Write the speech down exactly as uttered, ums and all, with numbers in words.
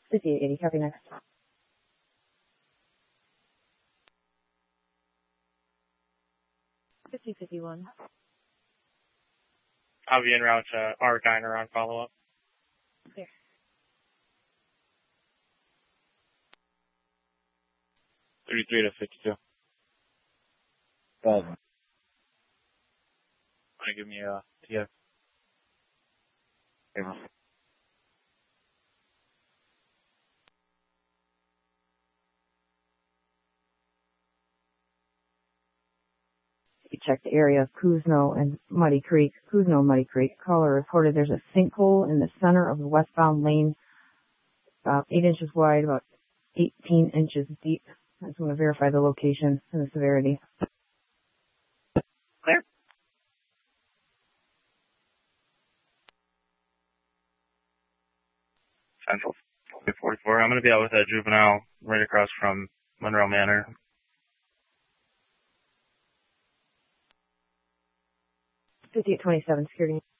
fifty-eight eighty, copy next. fifty fifty-one. I'll be en route to R Diner on follow-up. Okay. thirty-three to fifty-two. Go ahead. Want to give me a T F? Yeah. You check the area of Kuzno and Muddy Creek. Kuzno and Muddy Creek. Caller reported there's a sinkhole in the center of the westbound lane, about eight inches wide, about eighteen inches deep. I just want to verify the location and the severity. Clear. Central forty-four. I'm going to be out with a juvenile right across from Monroe Manor. fifty-eight twenty-seven, security.